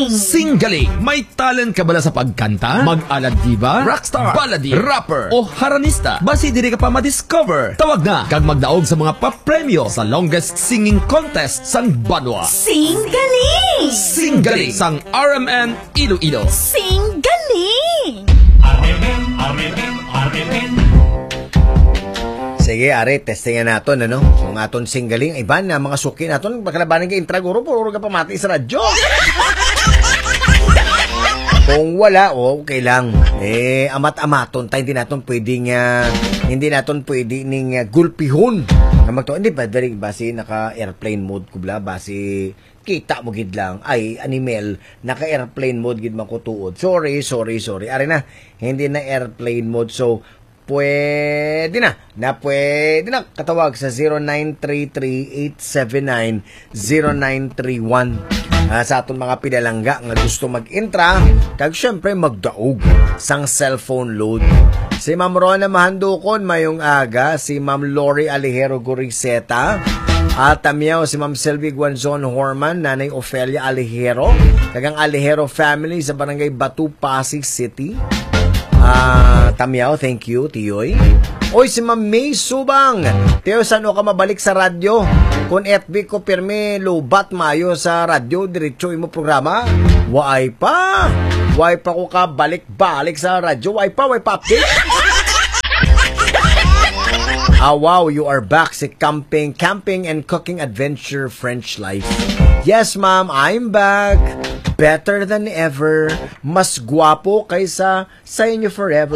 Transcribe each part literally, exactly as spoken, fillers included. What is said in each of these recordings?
Singgaling! May talent ka bala sa pagkanta? Mag-alad diva? Rockstar? Baladi? Rapper? O haranista? Basi diri ka pa ma-discover? Tawag na kag magdaog sa mga papremyo sa longest singing contest sang Banwa. Singgaling! Singgaling sang R M N Iloilo. Singgaling! R M N, R M N, R M N. Sige, ari, testingan naton, ano? Kung aton singgaling, iban na mga suki naton, bakalabanin ka intraguro, puro ka pamati sa radyo. Kung wala, oh, okay lang. Eh, amat-amaton, tayo hindi natin pwedeng, uh, hindi natin pwedeng ning uh, gulpihon. Na magto, hindi ba, dari, basi naka-airplane mode ko bla, basi kita mo gid lang, ay, animal, naka-airplane mode gid makutuod. Sorry, sorry, sorry. Ari na, hindi na airplane mode, so, pwede na, na pwede na katawag sa zero nine three three, eight seven nine, zero nine three one uh, sa aton mga pinalangga nga gusto mag-intra kag syempre magdaog sang cellphone load. Si Ma'am Rona Mahandukon mayong aga, si Ma'am Lori Alejero Guriseta at tamiyaw si Ma'am Sylvie Guanzon Horman, Nanay Ofelia Alejero, kagang Alejero family sa barangay Batu, Pasig City. Ah, uh, Tamiao, thank you, Tiyoy. Oy, si Ma'am May Subang. Tiyo, saan ka mabalik sa radyo? Kung F B ko pirme, lubat mayo sa radyo, diretso imo programa. Why pa? Why pa ko ka balik-balik sa radyo? Why pa? Why pa update? Ah, wow, you are back sa camping, camping and cooking adventure French life. Yes, ma'am, I'm back. Better than ever. Mas guwapo kaysa sa inyo forever.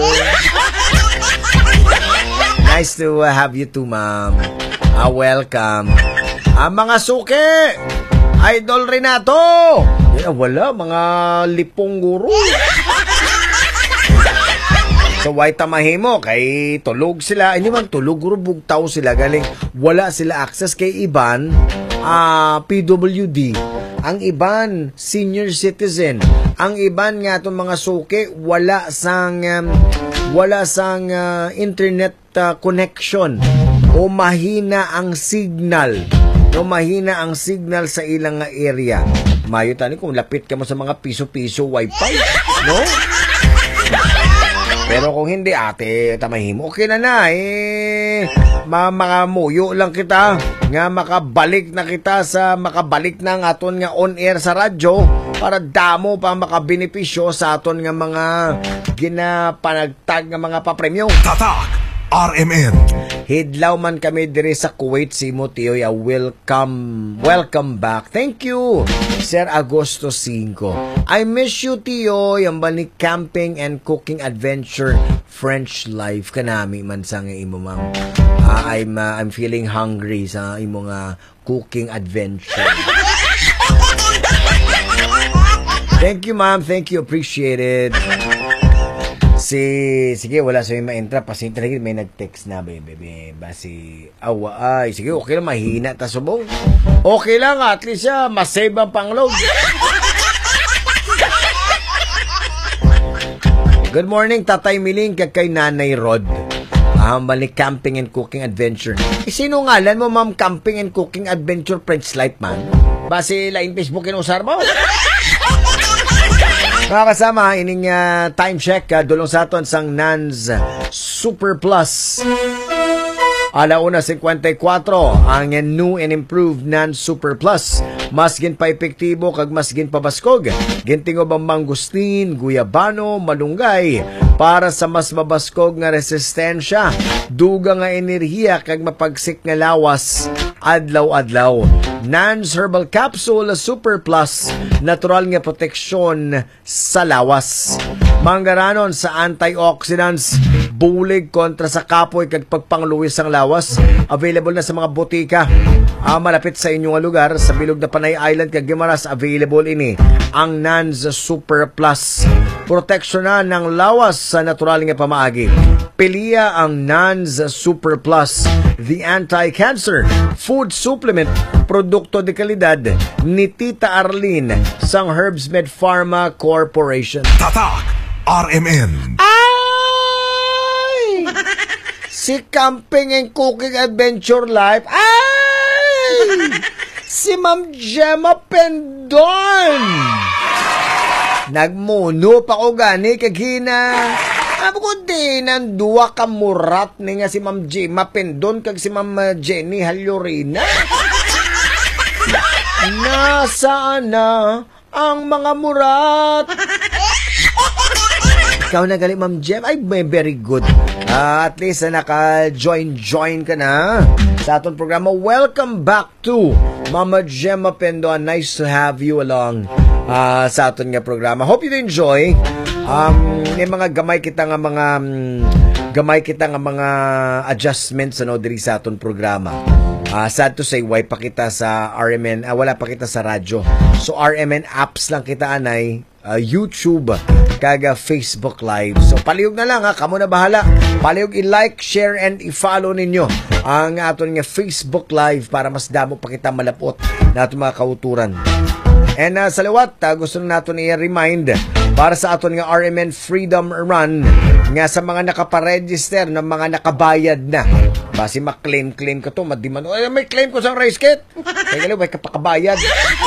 Nice to uh, have you too, ma'am. Ah, welcome. Ah, mga suki! Idol Renato! Yeah, wala, mga lipong guro. So, why tamahimo? Kay tulog sila. Hindi man tulog, guro, bugtaw sila. Galing, wala sila access kay iban, ah, P W D. Ang iban, senior citizen. Ang iban nga itong mga suki, wala sang, um, wala sang uh, internet uh, connection. O mahina ang signal. O mahina ang signal sa ilang area. Mayo tani kung lapit ka mo sa mga piso-piso wifi. No? Pero kung hindi, ate, tamahim, okay na na, eh. Ma makamuyo lang kita, nga makabalik na kita sa, makabalik na ang aton nga on-air sa radyo, para damo pa makabenepisyo sa aton nga mga ginapanagtag nga mga papremyo. Tatak R M N. Hidlaw man kami diri sa Kuwait, Simo Tiyoy, welcome, welcome back. Thank you, Sir Agosto cinco. I miss you, Tiyoy, ang balik camping and cooking adventure French life kanami man sa nga imo, ma'am. Uh, I'm uh, I'm feeling hungry sa imo nga cooking adventure. Thank you, ma'am. Thank you. Appreciate it. Si, sige, wala sa may ma-entra. Pasinta lagi, may nag-text na, bebe, bebe. Si, awa, ay, sige, okay lang, mahina, tasubong. Okay lang, at least siya, masave ang pang-load. Good morning, Tatay Miling, kay Nanay Rod. Ah, balik camping and cooking adventure. Eh, sino ngalan mo, ma'am, camping and cooking adventure French life, man? Base lain Facebook inusar mo? Mga kasama, ining uh, time check, uh, dulong sa aton sang Nans Super Plus. Alauna fifty-four, ang new and improved Nans Super Plus. Mas gin pa epektibo kag mas gin pa baskog. Gintingob ang mangustin, guyabano, malunggay para sa mas mabaskog nga resistensya, duga nga enerhiya kag mapagsik nga lawas adlaw-adlaw. Nans Herbal Capsule Super Plus, natural nga proteksyon sa lawas. Manggaranon sa antioxidants, bulig kontra sa kapoy kag pagpangluwis ang lawas. Available na sa mga botika. Ah, malapit sa inyong lugar sa bilog na Panay Island kag Guimaras, available ini ang Nans Super Plus. Proteksyon na ng lawas sa natural nga pamaagi. Pilia ang Nans Super Plus, the anti-cancer food supplement, produkto de kalidad ni Tita Arlene sang Herbs Med Pharma Corporation. Tatak R M N. Ay! Si Camping and Cooking Adventure Life. Ay! Si Ma'am Gemma Pendon. Nagmuno pa ko gani kagina. Abo ko din ang duwa ka murat ni nga si Ma'am Gemma Pendon kag si Ma'am uh, Jenny Halyorina. Nasaan na ang mga murat? Ikaw na galing, Ma'am Gem. Ay, very good. Uh, at least, uh, naka-join-join ka na sa atong programa. Welcome back to Mama Gemma Pendon. Nice to have you along uh, sa atong nga programa. Hope you enjoy. Um, may mga gamay kita nga mga um, gamay kita nga mga adjustments ano diri sa atong programa. Uh, sad to say, why pa kita sa R M N, uh, wala pa kita sa radyo. So, R M N apps lang kita anay, uh, YouTube, kaga Facebook Live. So, palihog na lang ha, kamo na bahala. Palihog i-like, share, and i-follow ninyo ang aton nga Facebook Live para mas damo pa kita malapot na aton mga kauturan. And uh, sa liwat, uh, gusto na natin i-remind para sa aton nga R M N Freedom Run nga sa mga nakaparegister ng mga nakabayad na. Basi maklaim-claim ka to, madiman. Ay, may claim ko sa race kit. Kaya galaw, may kapakabayad.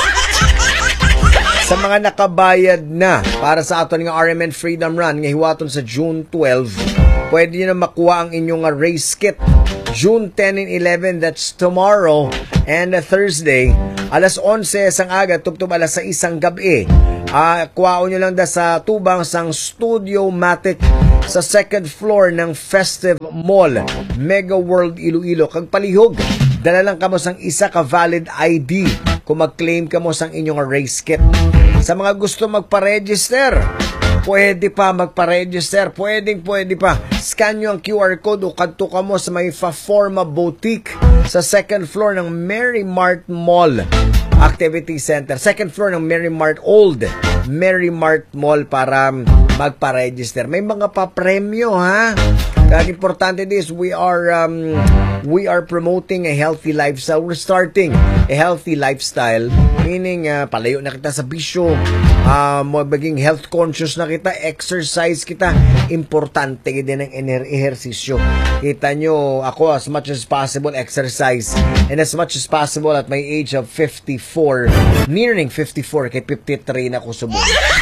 Sa mga nakabayad na para sa aton nga R M N Freedom Run nga hiwaton sa June twelve, pwede nyo na makuha ang inyong race kit. June ten and eleven, that's tomorrow, and uh, Thursday, alas onse sang aga, tubtub alas sa isang gabi. Uh, kuwaon nyo lang da sa tubang sang Studio Matic sa second floor ng Festive Mall, Mega World Iloilo. Kag palihog, dala lang kamo sang isa ka valid I D kung mag-claim kamo sang inyong race kit. Sa mga gusto magpa-register, pwede pa magpa-register, pwedeng pwede pa. Scan nyo ang Q R code o kadto ka mo sa may Faforma Boutique sa second floor ng Mary Mart Mall Activity Center. Second floor ng Mary Mart Old Mary Mart Mall para magpa-register. May mga pa-premyo ha. Kaya importante this, we are um, we are promoting a healthy lifestyle. We're starting a healthy lifestyle, meaning uh, palayo na kita sa bisyo, uh, maging health conscious na kita, exercise kita, importante din ang ehersisyo. Kita nyo, ako as much as possible exercise, and as much as possible at my age of fifty-four, nearing fifty-four, kay fifty-three na ko subong.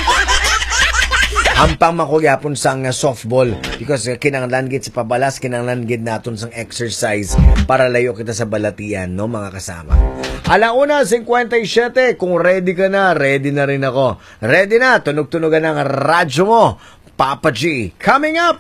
Ampang makugyapon sang uh, softball because uh, kinanglan gid sa pabalas, kinanglan gid naton sang exercise para layo kita sa balatian, no mga kasama. Alauna fifty-seven, kung ready ka na, ready na rin ako. Ready na, tunog-tunogan ng radyo mo. Papa G, coming up!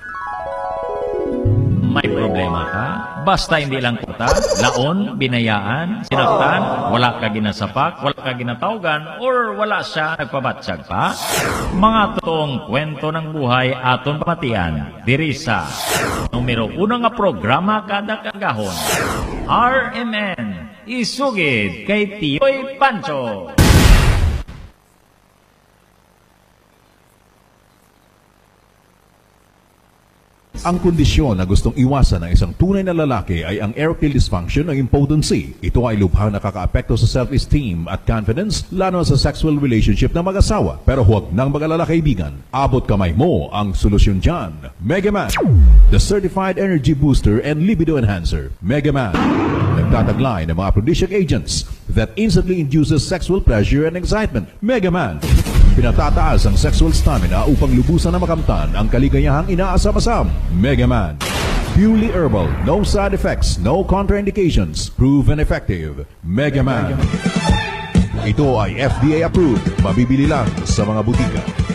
May problema ka? Basta hindi lang kita, laon, binayaan, sinaktan, wala ka ginasapak, wala ka ginatawgan, or wala siya nagpabatsyag pa? Mga totoong kwento ng buhay aton pamatian, diri sa numero una nga programa kada kagahon. R M N, isugid kay Tiyoy Pancho. Ang kondisyon na gustong iwasan ng isang tunay na lalaki ay ang erectile dysfunction o impotency. Ito ay lubhang nakakaapekto sa self-esteem at confidence, lalo sa sexual relationship ng mag-asawa. Pero huwag nang mag-alala kaibigan. Abot kamay mo ang solusyon dyan. Mega Man, the certified energy booster and libido enhancer. Mega Man, nagtataglay ng mga aphrodisiac agents that instantly induces sexual pleasure and excitement. Mega Man, pinatataas ang sexual stamina upang lubusan na makamtan ang kaligayahang inaasam-asam. Mega Man, purely herbal, no side effects, no contraindications, proven effective. Mega Man. Ito ay F D A approved, mabibili lang sa mga butika.